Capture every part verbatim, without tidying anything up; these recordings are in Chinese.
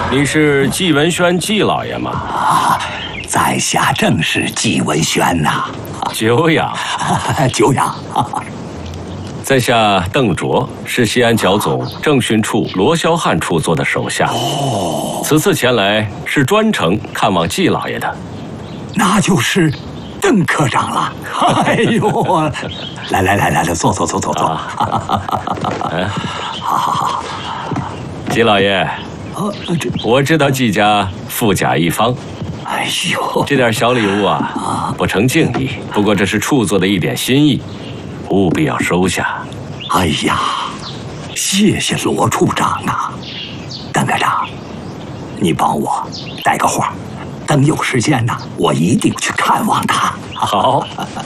你是季文轩季老爷吗？ 啊，在下正是季文轩呐、啊。 久仰， 久仰。 在下邓卓，是西安剿总政训处罗霄汉处做的手下。哦，此次前来是专程看望季老爷的。 那就是邓科长了。哎呦，来来来来来，坐坐坐坐坐。 嗯，好好好。季老爷，啊，这我知道季家富甲一方。 哎呦， 这点小礼物啊，不成敬意。不过这是处做的一点心意，务必要收下。 哎呀，谢谢罗处长啊！邓科长，你帮我带个话，等有时间呢，我一定去看望他。 好。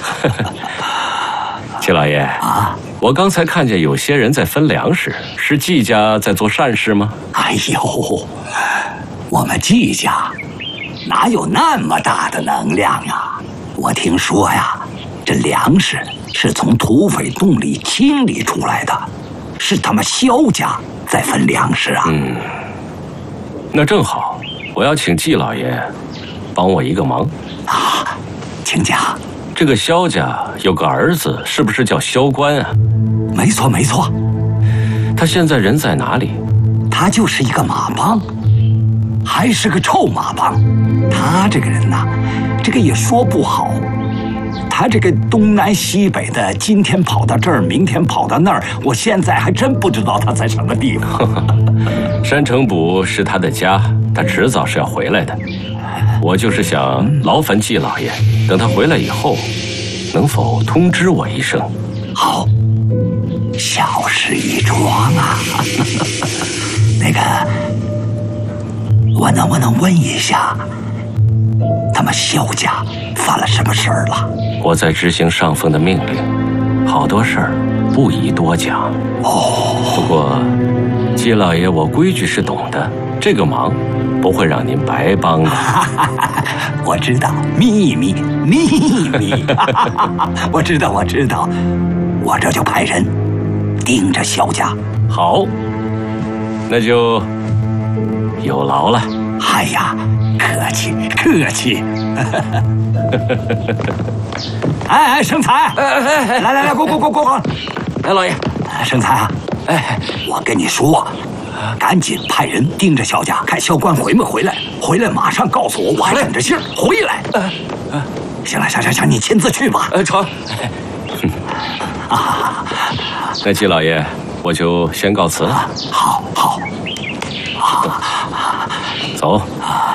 季老爷啊，我刚才看见有些人在分粮食，是季家在做善事吗？ 哎呦，我们季家哪有那么大的能量啊？我听说呀，这粮食是从土匪洞里清理出来的，是他们萧家在分粮食啊。 嗯，那正好，我要请季老爷帮我一个忙啊，请讲。 这个萧家有个儿子，是不是叫萧关啊？ 没错没错。 他现在人在哪里？ 他就是一个马帮，还是个臭马帮。他这个人呐，这个也说不好。他这个东南西北的，今天跑到这儿，明天跑到那儿，我现在还真不知道他在什么地方。 山城堡是他的家，他迟早是要回来的。我就是想劳烦季老爷，等他回来以后，能否通知我一声？ 好，小事一桩啊。那个，我能不能问一下，他们萧家犯了什么事儿了？ 我在执行上峰的命令，好多事儿不宜多讲。 哦， 不过季老爷，我规矩是懂的，这个忙不会让您白帮的。 我知道，秘密，秘密。我知道，我知道，我这就派人盯着萧家。 好，那就有劳了。 哎呀，客气客气。哎哎，生财！哎哎哎，来来来，过过过过过。 来，老爷， 生财啊！哎，我跟你说，赶紧派人盯着萧家，看萧关回没回来。回来马上告诉我，我还等着信儿回来。呃呃，行了，行行行，你亲自去吧。 呃，成。啊，那季老爷，我就先告辞了。 好好。 走。 啊